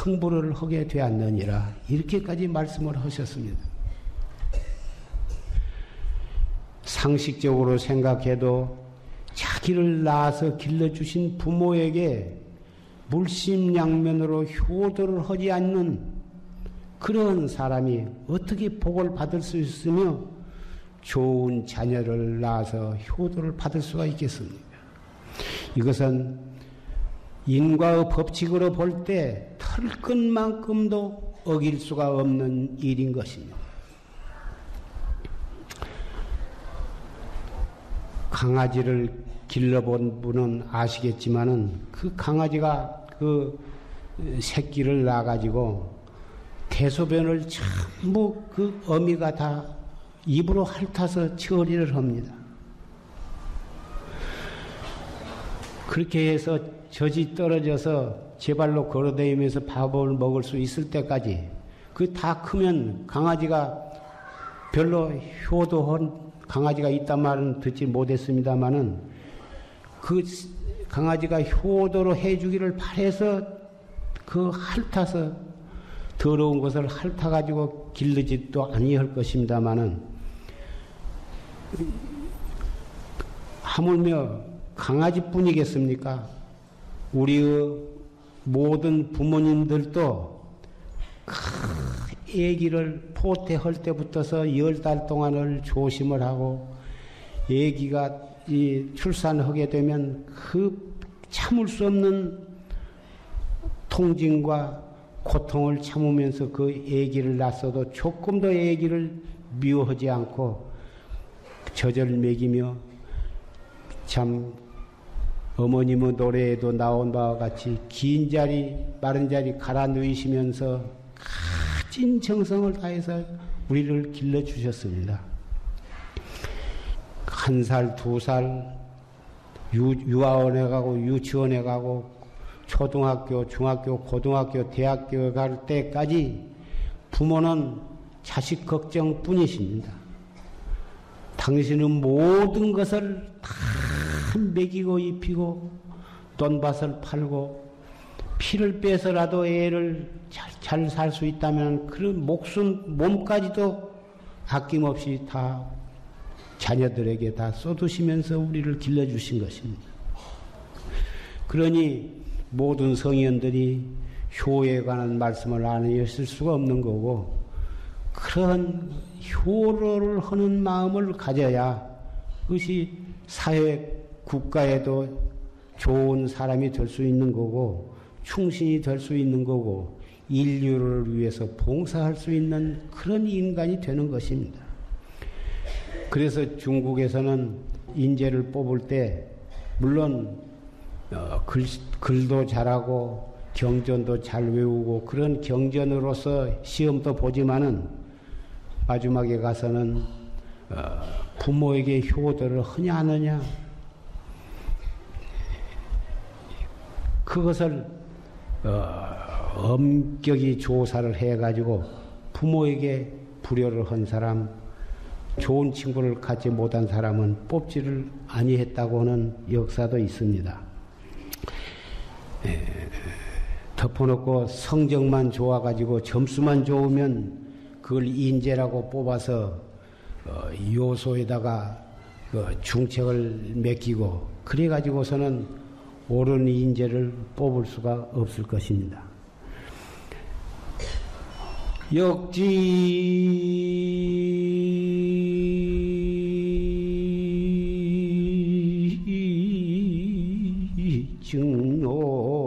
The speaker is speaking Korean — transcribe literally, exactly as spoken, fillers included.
성불을 하게 되었느니라. 이렇게까지 말씀을 하셨습니다. 상식적으로 생각해도 자기를 낳아서 길러주신 부모에게 물심양면으로 효도를 하지 않는 그런 사람이 어떻게 복을 받을 수 있으며 좋은 자녀를 낳아서 효도를 받을 수가 있겠습니까? 이것은 인과의 법칙으로 볼 때 털끝만큼도 어길 수가 없는 일인 것입니다. 강아지를 길러본 분은 아시겠지만은 그 강아지가 그 새끼를 낳아가지고 대소변을 전부 그 어미가 다 입으로 핥아서 처리를 합니다. 그렇게 해서 젖이 떨어져서 제 발로 걸어다니면서 밥을 먹을 수 있을 때까지 그 다 크면 강아지가 별로 효도한 강아지가 있단 말은 듣지 못했습니다마는 그 강아지가 효도로 해주기를 바래서 그 핥아서 더러운 것을 핥아가지고 길르지도 아니할 것입니다마는 하물며 강아지뿐이겠습니까? 우리의 모든 부모님들도 아기를 포태할 때부터서 열 달 동안을 조심을 하고 아기가 이 출산하게 되면 그 참을 수 없는 통증과 고통을 참으면서 그 아기를 낳았어도 조금 더 아기를 미워하지 않고 젖을 먹이며 참 어머님의 노래에도 나온 바와 같이 긴 자리 마른 자리 갈아 누이시면서 가진 정성을 다해서 우리를 길러주셨습니다. 한 살, 두 살 유, 유아원에 가고 유치원에 가고 초등학교, 중학교, 고등학교, 대학교에 갈 때까지 부모는 자식 걱정뿐이십니다. 당신은 모든 것을 다 먹이고 입히고 돈밭을 팔고 피를 빼서라도 애를 잘 살 수 있다면 그런 목숨, 몸까지도 아낌없이 다 자녀들에게 다 쏟으시면서 우리를 길러주신 것입니다. 그러니 모든 성현들이 효에 관한 말씀을 안 하실 수가 없는 거고 그런 효로를 하는 마음을 가져야 그것이 사회, 국가에도 좋은 사람이 될 수 있는 거고 충신이 될 수 있는 거고 인류를 위해서 봉사할 수 있는 그런 인간이 되는 것입니다. 그래서 중국에서는 인재를 뽑을 때 물론 어, 글, 글도 잘하고 경전도 잘 외우고 그런 경전으로서 시험도 보지만은 마지막에 가서는 어, 부모에게 효도를 하냐 안 하냐 그것을 어, 엄격히 조사를 해가지고 부모에게 불효를 한 사람 좋은 친구를 갖지 못한 사람은 뽑지를 아니했다고 하는 역사도 있습니다. 에, 덮어놓고 성적만 좋아가지고 점수만 좋으면 그걸 인재라고 뽑아서 어, 요소에다가 그 중책을 맡기고 그래가지고서는 옳은 인재를 뽑을 수가 없을 것입니다. 역지 증오 순지화